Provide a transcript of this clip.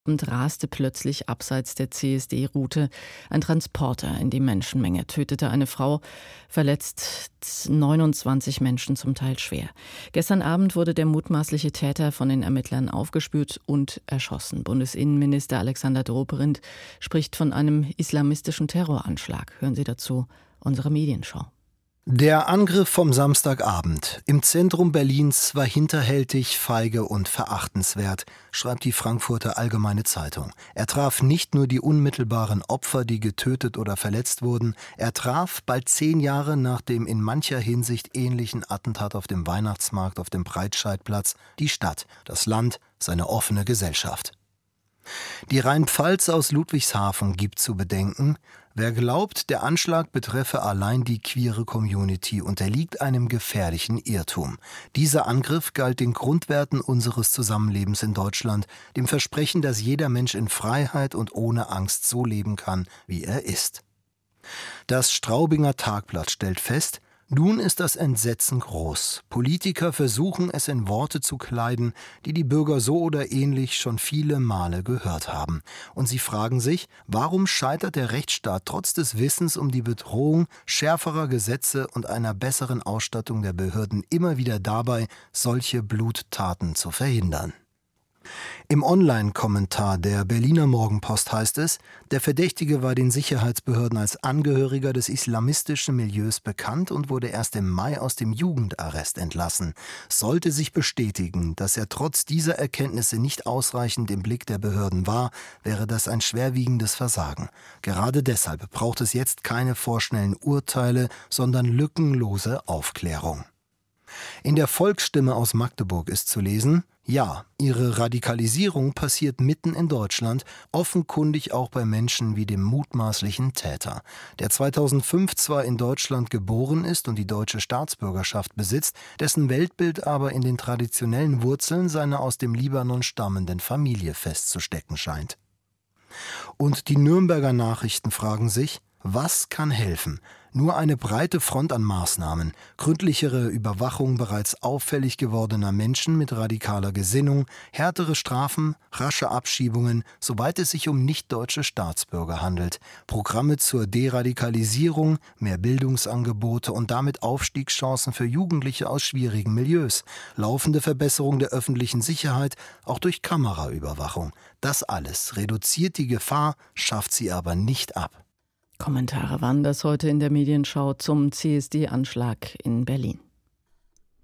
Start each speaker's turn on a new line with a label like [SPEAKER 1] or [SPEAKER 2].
[SPEAKER 1] Und raste plötzlich abseits der CSD-Route ein Transporter in die Menschenmenge, tötete eine Frau, verletzt 29 Menschen, zum Teil schwer. Gestern Abend wurde der mutmaßliche Täter von den Ermittlern aufgespürt und erschossen. Bundesinnenminister Alexander Dobrindt spricht von einem islamistischen Terroranschlag. Hören Sie dazu unsere Medienschau.
[SPEAKER 2] Der Angriff vom Samstagabend im Zentrum Berlins war hinterhältig, feige und verachtenswert, schreibt die Frankfurter Allgemeine Zeitung. Er traf nicht nur die unmittelbaren Opfer, die getötet oder verletzt wurden, er traf bald 10 Jahre nach dem in mancher Hinsicht ähnlichen Attentat auf dem Weihnachtsmarkt auf dem Breitscheidplatz die Stadt, das Land, seine offene Gesellschaft. Die Rheinpfalz aus Ludwigshafen gibt zu bedenken, wer glaubt, der Anschlag betreffe allein die queere Community, unterliegt einem gefährlichen Irrtum. Dieser Angriff galt den Grundwerten unseres Zusammenlebens in Deutschland, dem Versprechen, dass jeder Mensch in Freiheit und ohne Angst so leben kann, wie er ist. Das Straubinger Tagblatt stellt fest, nun ist das Entsetzen groß. Politiker versuchen es in Worte zu kleiden, die die Bürger so oder ähnlich schon viele Male gehört haben. Und sie fragen sich, warum scheitert der Rechtsstaat trotz des Wissens um die Bedrohung schärferer Gesetze und einer besseren Ausstattung der Behörden immer wieder dabei, solche Bluttaten zu verhindern? Im Online-Kommentar der Berliner Morgenpost heißt es, der Verdächtige war den Sicherheitsbehörden als Angehöriger des islamistischen Milieus bekannt und wurde erst im Mai aus dem Jugendarrest entlassen. Sollte sich bestätigen, dass er trotz dieser Erkenntnisse nicht ausreichend im Blick der Behörden war, wäre das ein schwerwiegendes Versagen. Gerade deshalb braucht es jetzt keine vorschnellen Urteile, sondern lückenlose Aufklärung. In der Volksstimme aus Magdeburg ist zu lesen, ja, ihre Radikalisierung passiert mitten in Deutschland, offenkundig auch bei Menschen wie dem mutmaßlichen Täter, der 2005 zwar in Deutschland geboren ist und die deutsche Staatsbürgerschaft besitzt, dessen Weltbild aber in den traditionellen Wurzeln seiner aus dem Libanon stammenden Familie festzustecken scheint. Und die Nürnberger Nachrichten fragen sich, was kann helfen? Nur eine breite Front an Maßnahmen, gründlichere Überwachung bereits auffällig gewordener Menschen mit radikaler Gesinnung, härtere Strafen, rasche Abschiebungen, soweit es sich um nicht-deutsche Staatsbürger handelt, Programme zur Deradikalisierung, mehr Bildungsangebote und damit Aufstiegschancen für Jugendliche aus schwierigen Milieus, laufende Verbesserung der öffentlichen Sicherheit, auch durch Kameraüberwachung. Das alles reduziert die Gefahr, schafft sie aber nicht ab.
[SPEAKER 1] Kommentare waren das heute in der Medienschau zum CSD-Anschlag in Berlin.